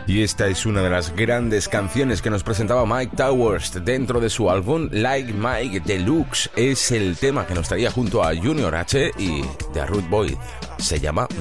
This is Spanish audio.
Y esta es una de las grandes canciones que nos presentaba Myke Towers dentro de su álbum Like Mike Deluxe. Es el tema que nos traía junto a Junior H y The Rude Boy. Se llama